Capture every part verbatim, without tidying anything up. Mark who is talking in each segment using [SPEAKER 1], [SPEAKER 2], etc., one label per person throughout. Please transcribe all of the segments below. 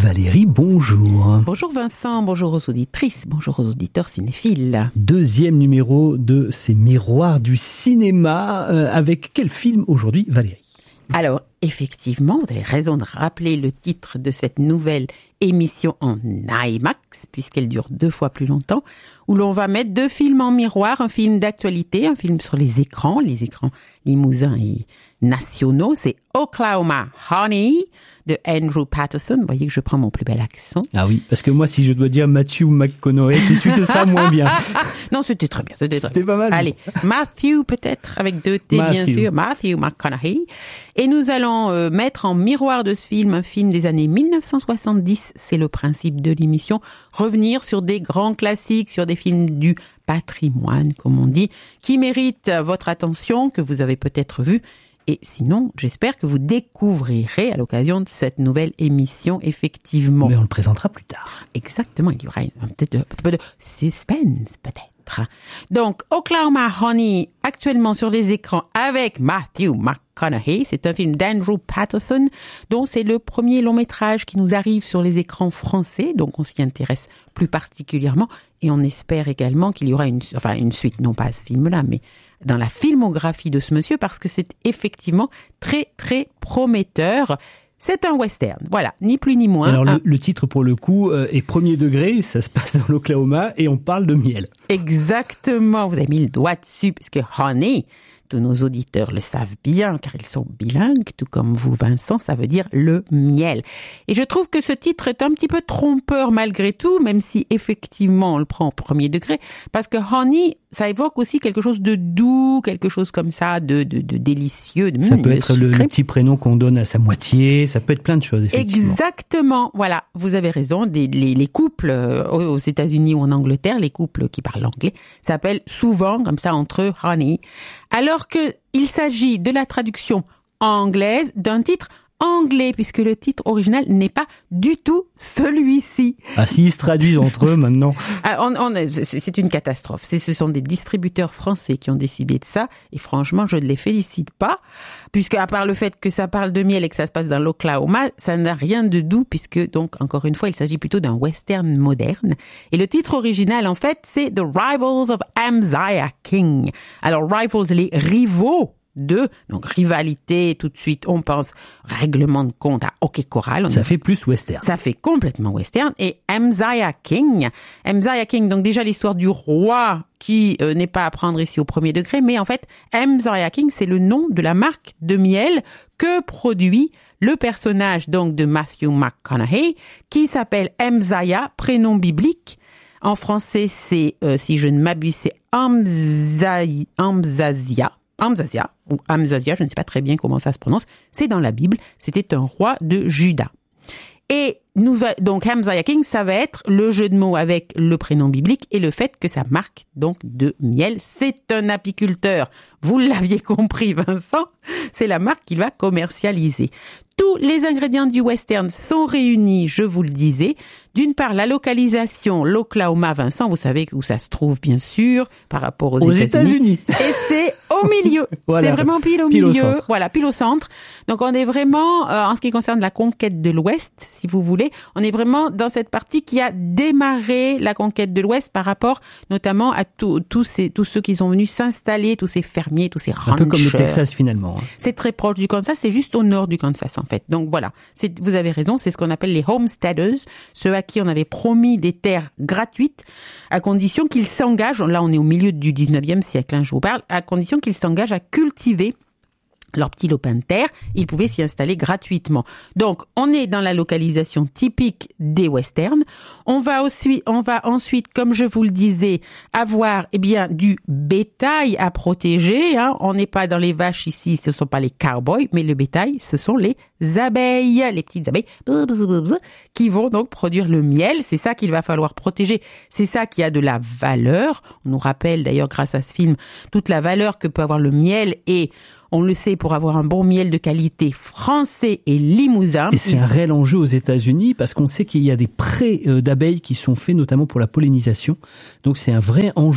[SPEAKER 1] Valérie, bonjour.
[SPEAKER 2] Bonjour Vincent, bonjour aux auditrices, bonjour aux auditeurs cinéphiles.
[SPEAKER 1] Deuxième numéro de ces miroirs du cinéma. Euh, avec quel film aujourd'hui, Valérie ?
[SPEAKER 2] Alors, effectivement, vous avez raison de rappeler le titre de cette nouvelle émission en IMAX, puisqu'elle dure deux fois plus longtemps, où l'on va mettre deux films en miroir, un film d'actualité, un film sur les écrans, les écrans limousins et nationaux. C'est Oklahoma Honey de Andrew Patterson. Vous voyez que je prends mon plus bel accent.
[SPEAKER 1] Ah oui, parce que moi, si je dois dire Matthew McConaughey, tout de suite, ce sera moins bien.
[SPEAKER 2] Non, c'était très bien. C'était, très
[SPEAKER 1] c'était
[SPEAKER 2] bien.
[SPEAKER 1] pas mal.
[SPEAKER 2] Allez, Matthew peut-être, avec deux T,
[SPEAKER 1] Matthew.
[SPEAKER 2] bien sûr. Matthew McConaughey. Et nous allons euh, mettre en miroir de ce film, un film des années dix-neuf cent soixante-dix. C'est le principe de l'émission. Revenir sur des grands classiques, sur des films du patrimoine, comme on dit, qui méritent votre attention, que vous avez peut-être vu. Et sinon, j'espère que vous découvrirez à l'occasion de cette nouvelle émission, effectivement.
[SPEAKER 1] Mais on le présentera plus tard.
[SPEAKER 2] Exactement, il y aura un petit peu de, un peu de suspense, peut-être. Donc, Oklahoma Honey, actuellement sur les écrans avec Matthew McConaughey. C'est un film d'Andrew Patterson, dont c'est le premier long métrage qui nous arrive sur les écrans français. Donc, on s'y intéresse plus particulièrement. Et on espère également qu'il y aura une, enfin, une suite, non pas à ce film-là, mais dans la filmographie de ce monsieur, parce que c'est effectivement très, très prometteur. C'est un western, voilà, ni plus ni moins.
[SPEAKER 1] Alors
[SPEAKER 2] un...
[SPEAKER 1] le, le titre pour le coup euh, est premier degré, ça se passe dans l'Oklahoma et on parle de miel.
[SPEAKER 2] Exactement, vous avez mis le doigt dessus, parce que honey, tous nos auditeurs le savent bien, car ils sont bilingues, tout comme vous Vincent, ça veut dire le miel. Et je trouve que ce titre est un petit peu trompeur malgré tout, même si effectivement on le prend au premier degré, parce que honey, ça évoque aussi quelque chose de doux, quelque chose comme ça, de, de, de délicieux. De,
[SPEAKER 1] ça
[SPEAKER 2] mmh,
[SPEAKER 1] peut être le, le petit prénom qu'on donne à sa moitié, ça peut être plein de choses, effectivement.
[SPEAKER 2] Exactement, voilà, vous avez raison. Des, les, les couples euh, aux États-Unis ou en Angleterre, les couples qui parlent anglais, s'appellent souvent comme ça entre eux honey, alors que il s'agit de la traduction anglaise d'un titre anglais, puisque le titre original n'est pas du tout celui-ci.
[SPEAKER 1] Ah, s'ils se traduisent entre eux maintenant.
[SPEAKER 2] Ah, on, on, c'est une catastrophe. C'est, ce sont des distributeurs français qui ont décidé de ça, et franchement, je ne les félicite pas, puisque à part le fait que ça parle de miel et que ça se passe dans l'Oklahoma, ça n'a rien de doux, puisque donc, encore une fois, il s'agit plutôt d'un western moderne. Et le titre original, en fait, c'est The Rivals of Amaziah King. Alors, Rivals, les rivaux de, donc rivalité, tout de suite, on pense règlement de compte à Hockey Choral.
[SPEAKER 1] Ça a... fait plus western.
[SPEAKER 2] Ça fait complètement western. Et Amaziah King, Amaziah King, donc déjà l'histoire du roi qui euh, n'est pas à prendre ici au premier degré, mais en fait, Amaziah King, c'est le nom de la marque de miel que produit le personnage donc de Matthew McConaughey, qui s'appelle Amaziah, prénom biblique. En français, c'est, euh, si je ne m'abuse, c'est Amzazia. Amzazia. Amzazia, ou Amzazia, je ne sais pas très bien comment ça se prononce, c'est dans la Bible, c'était un roi de Juda. Et nous va, donc Amaziah King, ça va être le jeu de mots avec le prénom biblique et le fait que ça marque donc de miel. C'est un apiculteur, vous l'aviez compris Vincent, c'est la marque qu'il va commercialiser. Tous les ingrédients du western sont réunis, je vous le disais. D'une part, la localisation, l'Oklahoma, Vincent, vous savez où ça se trouve bien sûr, par rapport aux,
[SPEAKER 1] aux
[SPEAKER 2] États-Unis.
[SPEAKER 1] États-Unis.
[SPEAKER 2] Et c'est au milieu.
[SPEAKER 1] Voilà,
[SPEAKER 2] c'est vraiment pile au
[SPEAKER 1] pile
[SPEAKER 2] milieu.
[SPEAKER 1] Au
[SPEAKER 2] voilà, pile au centre. Donc on est vraiment, euh, en ce qui concerne la conquête de l'Ouest, si vous voulez, on est vraiment dans cette partie qui a démarré la conquête de l'Ouest par rapport notamment à tous ces, tous ceux qui sont venus s'installer, tous ces fermiers, tous ces ranchers.
[SPEAKER 1] Un peu comme le Texas finalement. Hein.
[SPEAKER 2] C'est très proche du Kansas, c'est juste au nord du Kansas en fait. Donc voilà, c'est, vous avez raison, c'est ce qu'on appelle les homesteaders, ceux à qui on avait promis des terres gratuites, à condition qu'ils s'engagent, là on est au milieu du dix-neuvième siècle, hein, je vous parle, à condition qu'ils s'engagent à cultiver leur petit lopin de terre, ils pouvaient s'y installer gratuitement. Donc, on est dans la localisation typique des westerns. On va aussi, on va ensuite, comme je vous le disais, avoir, eh bien, du bétail à protéger, hein. On n'est pas dans les vaches ici, ce sont pas les cowboys, mais le bétail, ce sont les abeilles, les petites abeilles, qui vont donc produire le miel. C'est ça qu'il va falloir protéger. C'est ça qui a de la valeur. On nous rappelle d'ailleurs, grâce à ce film, toute la valeur que peut avoir le miel et on le sait, pour avoir un bon miel de qualité français et limousin.
[SPEAKER 1] Et c'est un réel enjeu aux États-Unis parce qu'on sait qu'il y a des prés d'abeilles qui sont faits notamment pour la pollinisation. Donc c'est un vrai enjeu, quoi.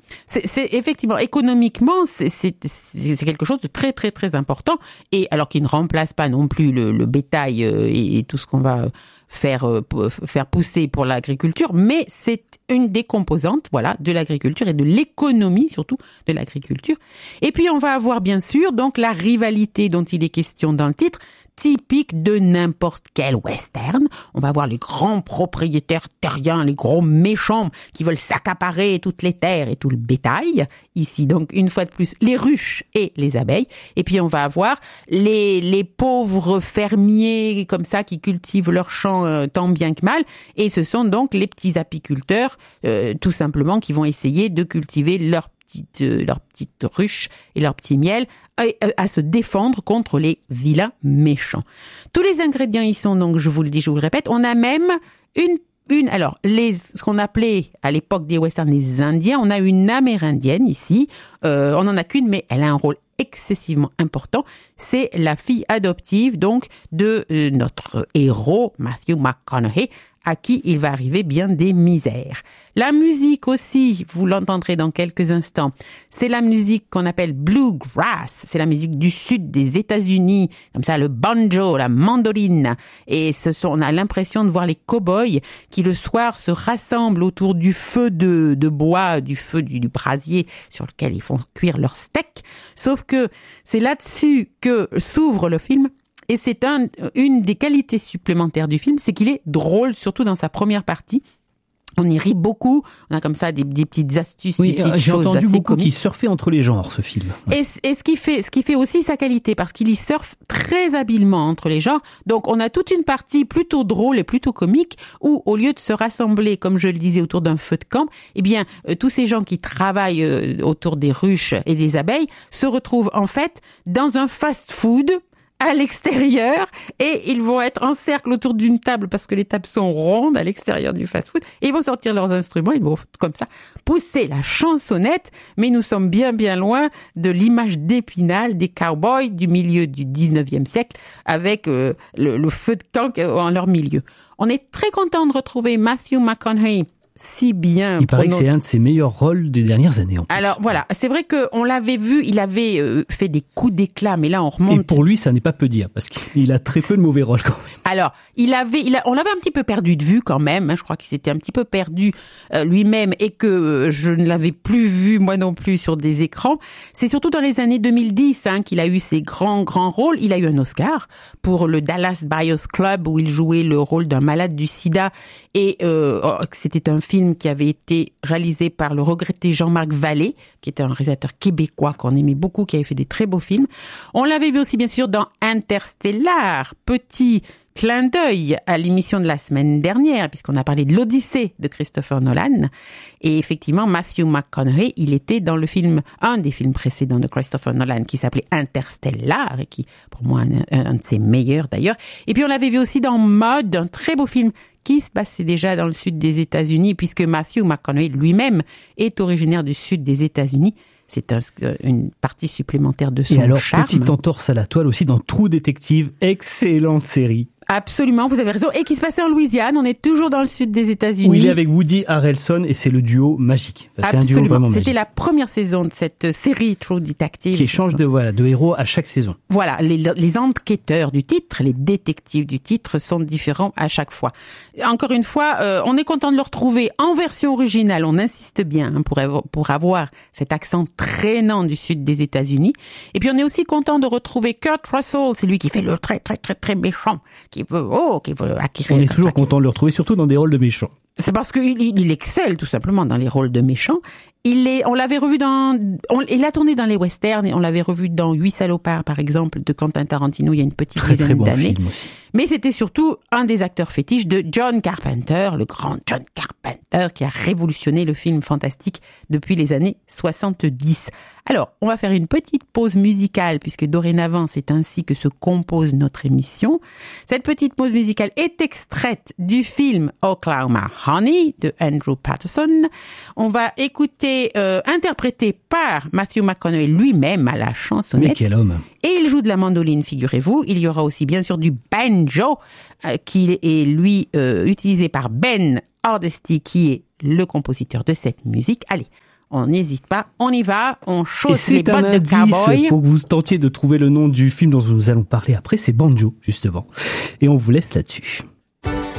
[SPEAKER 2] C'est, c'est effectivement économiquement, c'est, c'est, c'est quelque chose de très très très important. Et alors qu'il ne remplace pas non plus le, le bétail euh, et, et tout ce qu'on va faire euh, faire pousser pour l'agriculture, mais c'est une des composantes, voilà, de l'agriculture et de l'économie surtout de l'agriculture. Et puis on va avoir bien sûr donc la rivalité dont il est question dans le titre, typique de n'importe quel western. On va voir les grands propriétaires terriens, les gros méchants qui veulent s'accaparer toutes les terres et tout le bétail. Ici, donc, une fois de plus, les ruches et les abeilles. Et puis, on va avoir les, les pauvres fermiers comme ça qui cultivent leurs champs euh, tant bien que mal. Et ce sont donc les petits apiculteurs, euh, tout simplement, qui vont essayer de cultiver leurs petites, euh, leurs petites ruches et leur petit miel à se défendre contre les vilains méchants. Tous les ingrédients y sont, donc je vous le dis, je vous le répète. On a même une, une, alors les, ce qu'on appelait à l'époque des westerns les Indiens, on a une amérindienne ici. Euh, on en a qu'une, mais elle a un rôle excessivement important. C'est la fille adoptive donc de euh, notre héros Matthew McConaughey, à qui il va arriver bien des misères. La musique aussi, vous l'entendrez dans quelques instants, c'est la musique qu'on appelle bluegrass, c'est la musique du sud des États-Unis, comme ça le banjo, la mandoline, et ce sont, on a l'impression de voir les cow-boys qui le soir se rassemblent autour du feu de, de bois, du feu du, du brasier sur lequel ils font cuire leur steak, sauf que c'est là-dessus que s'ouvre le film. Et c'est un, une des qualités supplémentaires du film, c'est qu'il est drôle, surtout dans sa première partie. On y rit beaucoup, on a comme ça des, des petites astuces,
[SPEAKER 1] oui,
[SPEAKER 2] des petites
[SPEAKER 1] j'ai
[SPEAKER 2] choses
[SPEAKER 1] entendu
[SPEAKER 2] assez
[SPEAKER 1] beaucoup
[SPEAKER 2] comiques.
[SPEAKER 1] qui surfait entre les genres, ce film.
[SPEAKER 2] Et, et ce qui fait, ce qui fait aussi sa qualité, parce qu'il y surfe très habilement entre les genres. Donc, on a toute une partie plutôt drôle et plutôt comique, où au lieu de se rassembler, comme je le disais, autour d'un feu de camp, eh bien, euh, tous ces gens qui travaillent euh, autour des ruches et des abeilles se retrouvent en fait dans un fast-food à l'extérieur, et ils vont être en cercle autour d'une table parce que les tables sont rondes à l'extérieur du fast-food, et ils vont sortir leurs instruments, ils vont comme ça pousser la chansonnette, mais nous sommes bien bien loin de l'image d'Épinal des cowboys du milieu du dix-neuvième siècle avec euh, le, le feu de camp en leur milieu. On est très content de retrouver Matthew McConaughey si bien.
[SPEAKER 1] Il paraît
[SPEAKER 2] nos...
[SPEAKER 1] que c'est un de ses meilleurs rôles des dernières années. En plus.
[SPEAKER 2] Alors voilà, c'est vrai qu'on l'avait vu, il avait euh, fait des coups d'éclat, mais là on remonte.
[SPEAKER 1] Et pour lui, ça n'est pas peu dire, parce qu'il a très peu de mauvais rôles quand même.
[SPEAKER 2] Alors, il avait, il a, on l'avait un petit peu perdu de vue quand même. Hein, je crois qu'il s'était un petit peu perdu euh, lui-même et que euh, je ne l'avais plus vu moi non plus sur des écrans. C'est surtout dans les années deux mille dix hein, qu'il a eu ses grands grands rôles. Il a eu un Oscar pour le Dallas Buyers Club où il jouait le rôle d'un malade du sida et euh, oh, c'était un film qui avait été réalisé par le regretté Jean-Marc Vallée, qui était un réalisateur québécois qu'on aimait beaucoup, qui avait fait des très beaux films. On l'avait vu aussi bien sûr dans Interstellar, petit clin d'œil à l'émission de la semaine dernière, puisqu'on a parlé de l'Odyssée de Christopher Nolan. Et effectivement, Matthew McConaughey, il était dans le film, un des films précédents de Christopher Nolan, qui s'appelait Interstellar, et qui, pour moi, un, un de ses meilleurs d'ailleurs. Et puis on l'avait vu aussi dans Mud, un très beau film qui se passait déjà dans le sud des États-Unis, puisque Matthew McConaughey lui-même est originaire du sud des États-Unis. C'est un, une partie supplémentaire de son charme.
[SPEAKER 1] Et alors,
[SPEAKER 2] charme.
[SPEAKER 1] petite entorse à la toile aussi dans True Detective, excellente série.
[SPEAKER 2] Absolument, vous avez raison. Et qui se passait en Louisiane, on est toujours dans le sud des États-Unis.
[SPEAKER 1] Où il est avec Woody Harrelson et c'est le duo magique. Enfin, c'est
[SPEAKER 2] Absolument.
[SPEAKER 1] un duo vraiment magique.
[SPEAKER 2] C'était la première saison de cette série True Detective.
[SPEAKER 1] Qui change de, voilà, de héros à chaque saison.
[SPEAKER 2] Voilà, les, les enquêteurs du titre, les détectives du titre sont différents à chaque fois. Encore une fois, euh, on est content de le retrouver en version originale, on insiste bien hein, pour, avoir, pour avoir cet accent traînant du sud des États-Unis. Et puis on est aussi content de retrouver Kurt Russell, c'est lui qui fait le très très très très méchant, qui veut, oh, qui veut acquérir.
[SPEAKER 1] On est toujours content de le retrouver, surtout dans des rôles de méchants.
[SPEAKER 2] C'est parce qu'il il excelle tout simplement dans les rôles de méchants. Il est, on l'avait revu dans, on, il a tourné dans les westerns et on l'avait revu dans Huit salopards par exemple de Quentin Tarantino il y a une petite
[SPEAKER 1] très,
[SPEAKER 2] dizaine
[SPEAKER 1] très bon
[SPEAKER 2] d'années.
[SPEAKER 1] Film aussi.
[SPEAKER 2] Mais c'était surtout un des acteurs fétiches de John Carpenter, le grand John Carpenter qui a révolutionné le film fantastique depuis les années soixante-dix. Alors, on va faire une petite pause musicale puisque dorénavant, c'est ainsi que se compose notre émission. Cette petite pause musicale est extraite du film Oklahoma Honey de Andrew Patterson. On va écouter, euh, interprété par Matthew McConaughey lui-même à la chansonnette.
[SPEAKER 1] Mais quel homme!
[SPEAKER 2] Et il joue de la mandoline, figurez-vous. Il y aura aussi bien sûr du banjo euh, qui est lui euh, utilisé par Ben Hardesty qui est le compositeur de cette musique. Allez. on n'hésite pas, on y va, on chausse les
[SPEAKER 1] bottes
[SPEAKER 2] de cowboy.
[SPEAKER 1] Pour que vous tentiez de trouver le nom du film dont nous allons parler après, c'est Banjo, justement. Et on vous laisse là-dessus.